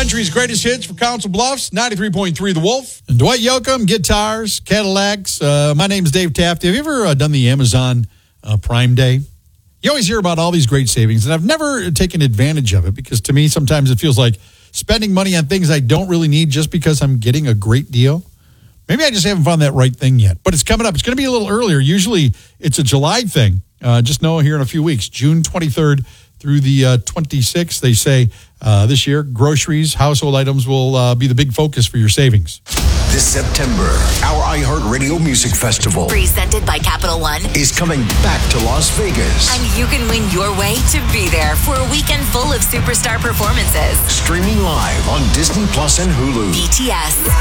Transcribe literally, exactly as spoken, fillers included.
Country's greatest hits for Council Bluffs, ninety-three point three The Wolf. And Dwight Yoakam, guitars, Cadillacs. Uh, my name's Dave Taft. Have you ever uh, done the Amazon uh, Prime Day? You always hear about all these great savings, and I've never taken advantage of it because to me, sometimes it feels like spending money on things I don't really need just because I'm getting a great deal. Maybe I just haven't found that right thing yet, but it's coming up. It's going to be a little earlier. Usually it's a July thing. Uh, just know here in a few weeks, June twenty-third through the uh, twenty-sixth, they say uh, this year, groceries, household items will uh, be the big focus for your savings. This September, our iHeartRadio Music Festival, presented by Capital One, is coming back to Las Vegas. And you can win your way to be there for a weekend full of superstar performances. Streaming live on Disney Plus and Hulu. B T S,